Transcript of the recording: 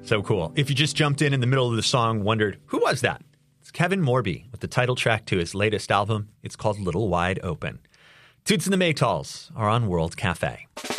So cool. If you just jumped in the middle of the song, wondered, who was that? It's Kevin Morby with the title track to his latest album. It's called Little Wide Open. Toots and the Maytals are on World Cafe.